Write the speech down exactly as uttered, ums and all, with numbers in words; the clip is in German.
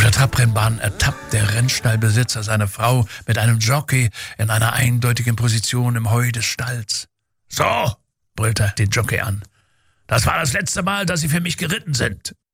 der Trabrennbahn ertappt der Rennstallbesitzer seine Frau mit einem Jockey in einer eindeutigen Position im Heu des Stalls. »So«, brüllt er den Jockey an, »das war das letzte Mal, dass Sie für mich geritten sind.«